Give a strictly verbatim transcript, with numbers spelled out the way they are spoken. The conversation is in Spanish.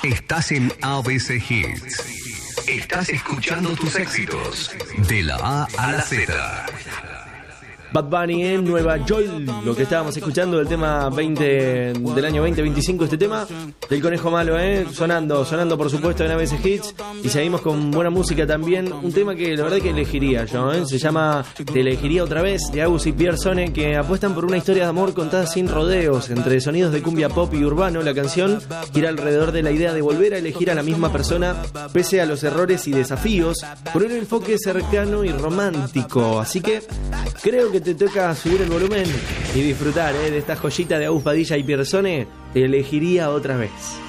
Estás en A B C Hits. Estás escuchando tus éxitos de la A a la Z. Bad Bunny en Nueva York, lo que estábamos escuchando del tema veinte del año veinte veinticinco, este tema del Conejo Malo, eh, sonando, sonando por supuesto en A B C Hits, y seguimos con buena música también, un tema que la verdad que elegiría yo, eh, se llama Te elegiría otra vez, de Agus y Pierre Sone, que apuestan por una historia de amor contada sin rodeos, entre sonidos de cumbia pop y urbano. La canción gira alrededor de la idea de volver a elegir a la misma persona pese a los errores y desafíos, por un enfoque cercano y romántico, así que creo que te toca subir el volumen y disfrutar eh, de esta joyita de Agus Padilla y Pierre Sone. Te elegiría otra vez.